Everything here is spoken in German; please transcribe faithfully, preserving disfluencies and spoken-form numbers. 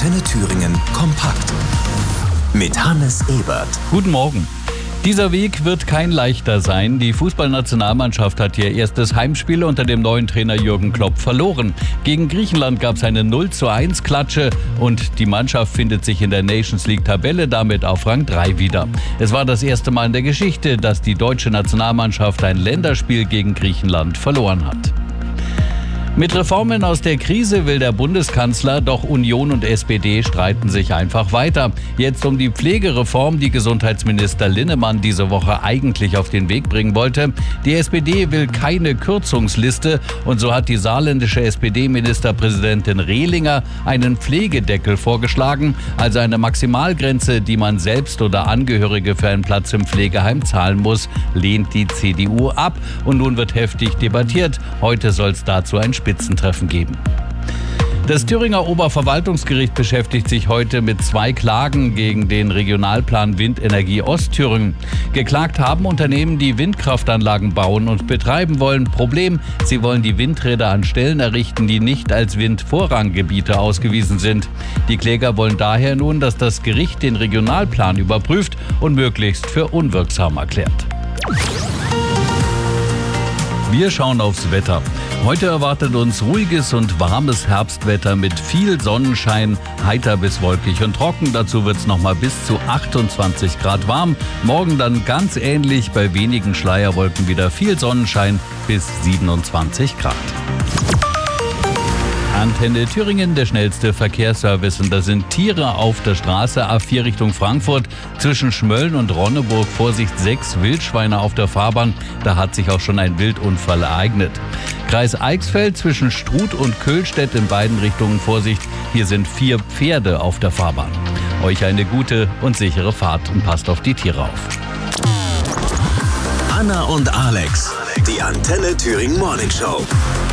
Antenne Thüringen kompakt. Mit Hannes Ebert. Guten Morgen. Dieser Weg wird kein leichter sein. Die Fußballnationalmannschaft hat ihr erstes Heimspiel unter dem neuen Trainer Jürgen Klopp verloren. Gegen Griechenland gab es eine null zu eins Klatsche und die Mannschaft findet sich in der Nations League Tabelle damit auf Rang drei wieder. Es war das erste Mal in der Geschichte, dass die deutsche Nationalmannschaft ein Länderspiel gegen Griechenland verloren hat. Mit Reformen aus der Krise will der Bundeskanzler, doch Union und S P D streiten sich einfach weiter. Jetzt um die Pflegereform, die Gesundheitsminister Linnemann diese Woche eigentlich auf den Weg bringen wollte. Die S P D will keine Kürzungsliste und so hat die saarländische S P D-Ministerpräsidentin Rehlinger einen Pflegedeckel vorgeschlagen, also eine Maximalgrenze, die man selbst oder Angehörige für einen Platz im Pflegeheim zahlen muss, lehnt die C D U ab und nun wird heftig debattiert. Heute soll es dazu ein Spitzentreffen geben. Das Thüringer Oberverwaltungsgericht beschäftigt sich heute mit zwei Klagen gegen den Regionalplan Windenergie Ostthüringen. Geklagt haben Unternehmen, die Windkraftanlagen bauen und betreiben wollen. Problem: Sie wollen die Windräder an Stellen errichten, die nicht als Windvorranggebiete ausgewiesen sind. Die Kläger wollen daher nun, dass das Gericht den Regionalplan überprüft und möglichst für unwirksam erklärt. Wir schauen aufs Wetter. Heute erwartet uns ruhiges und warmes Herbstwetter mit viel Sonnenschein, heiter bis wolkig und trocken. Dazu wird es nochmal bis zu achtundzwanzig Grad warm. Morgen dann ganz ähnlich, bei wenigen Schleierwolken wieder viel Sonnenschein bis siebenundzwanzig Grad. Antenne Thüringen, der schnellste Verkehrsservice. Und da sind Tiere auf der Straße. A vier Richtung Frankfurt. Zwischen Schmölln und Ronneburg, Vorsicht, sechs Wildschweine auf der Fahrbahn. Da hat sich auch schon ein Wildunfall ereignet. Kreis Eichsfeld zwischen Struth und Köhlstedt in beiden Richtungen, Vorsicht. Hier sind vier Pferde auf der Fahrbahn. Euch eine gute und sichere Fahrt und passt auf die Tiere auf. Anna und Alex, die Antenne Thüringen Morning Show.